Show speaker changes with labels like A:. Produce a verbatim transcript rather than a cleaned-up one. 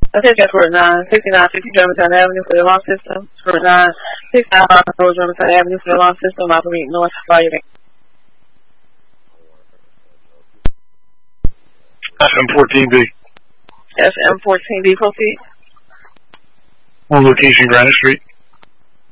A: Okay, that's for nine sixty-nine sixty Germantown Avenue for the alarm system. For nine sixty-nine Road Germantown Avenue for the alarm system. Operate North Fire.
B: F M fourteen B.
A: F M fourteen B, proceed.
B: On location, Granite Street.